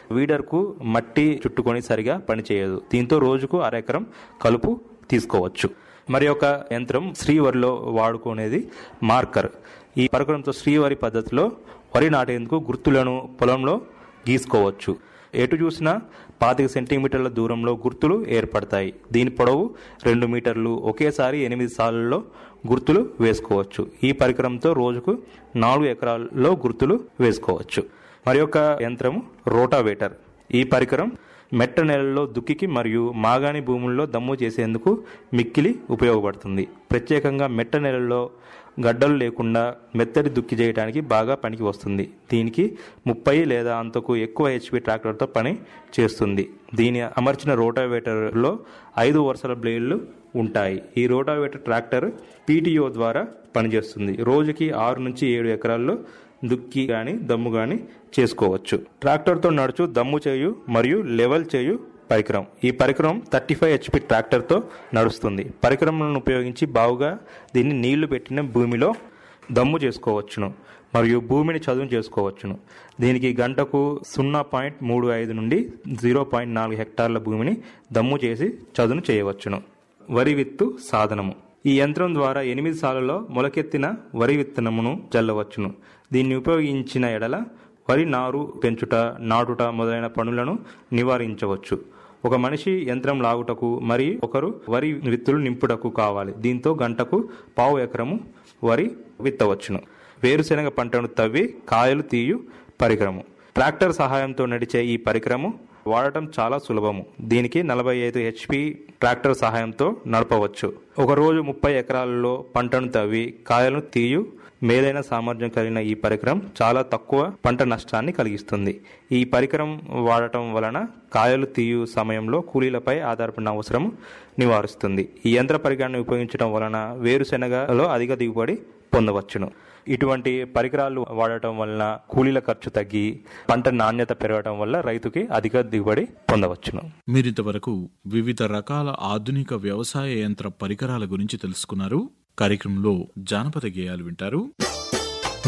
వీడర్కు మట్టి చుట్టుకొని సరిగా పనిచేయదు. దీంతో రోజుకు అరెకరం కలుపు తీసుకోవచ్చు. మరి ఒక యంత్రం శ్రీవరిలో వాడుకునేది మార్కర్. ఈ పరికరంతో శ్రీవరి పద్ధతిలో వరి నాటేందుకు గుర్తులను పొలంలో గీసుకోవచ్చు. ఎటు చూసినా 25 సెంటీమీటర్ల దూరంలో గుర్తులు ఏర్పడతాయి. దీని పొడవు 2 మీటర్లు. ఒకేసారి 8 సార్లలో గుర్తులు వేసుకోవచ్చు. ఈ పరికరంతో రోజుకు 4 ఎకరాల్లో గుర్తులు వేసుకోవచ్చు. మరి ఒక యంత్రం రోటావేటర్. ఈ పరికరం మెట్ట నేలల్లో దుక్కికి మరియు మాగాణి భూముల్లో దమ్ము చేసేందుకు మిక్కిలి ఉపయోగపడుతుంది. ప్రత్యేకంగా మెట్ట నేలల్లో గడ్డలు లేకుండా మెత్తటి దుక్కి చేయడానికి బాగా పనికి వస్తుంది. దీనికి 30 లేదా అంతకు ఎక్కువ హెచ్పి ట్రాక్టర్తో పని చేస్తుంది. దీని అమర్చిన రోటావేటర్లో 5 వరుసల బ్లేడ్లు ఉంటాయి. ఈ రోటావేటర్ ట్రాక్టర్ పీటీఓ ద్వారా పనిచేస్తుంది. రోజుకి 6 నుంచి 7 ఎకరాల్లో దుక్కి గాని దమ్ము గాని చేసుకోవచ్చు. ట్రాక్టర్తో నడుచు దమ్ము చేయు మరియు లెవెల్ చేయు పరికరం. ఈ పరికరం 35 హెచ్పి ట్రాక్టర్తో నడుస్తుంది. పరికరములను ఉపయోగించి బావుగా దీన్ని నీళ్లు పెట్టిన భూమిలో దమ్ము చేసుకోవచ్చును మరియు భూమిని చదును చేసుకోవచ్చును. దీనికి గంటకు 0.35 నుండి 0.4 హెక్టార్ల భూమిని దమ్ము చేసి చదును చేయవచ్చును. వరి విత్తు సాధనము. ఈ యంత్రం ద్వారా 8 సార్లలో మొలకెత్తిన వరి విత్తనమును జల్లవచ్చును. దీన్ని ఉపయోగించిన ఎడల వరి నారు పెంచుట, నాటుట మొదలైన పనులను నివారించవచ్చు. ఒక మనిషి యంత్రం లాగుటకు మరి ఒకరు వరి విత్తులు నింపుటకు కావాలి. దీంతో గంటకు 1/2 ఎకరము వరి విత్తవచ్చును. వేరుశెనగ పంటను తవ్వి కాయలు తీయు పరికరము. ట్రాక్టర్ సహాయంతో నడిచే ఈ పరికరము వాడటం చాలా సులభము. దీనికి 45 హెచ్పి ట్రాక్టర్ సహాయంతో నడపవచ్చు. ఒకరోజు 30 ఎకరాలలో పంటను తవ్వి కాయలను తీయు మేలైన సామర్థ్యం కలిగిన ఈ పరికరం చాలా తక్కువ పంట నష్టాన్ని కలిగిస్తుంది. ఈ పరికరం వాడటం వలన కాయలు తీయు సమయంలో కూలీలపై ఆధారపడిన అవసరం నివారిస్తుంది. ఈ యంత్ర పరికరాన్ని ఉపయోగించడం వలన వేరుశెనగలో అధిక దిగుబడి పొందవచ్చును. ఇటువంటి పరికరాలు వాడటం వలన కూలీల ఖర్చు తగ్గి పంట నాణ్యత పెరగడం వల్ల రైతుకి అధిక దిగుబడి పొందవచ్చును. మీరింతవరకు వివిధ రకాల ఆధునిక వ్యవసాయ యంత్ర పరికరాల గురించి తెలుసుకున్నారు. కార్యక్రమంలో జానపద గేయాలు వింటారు.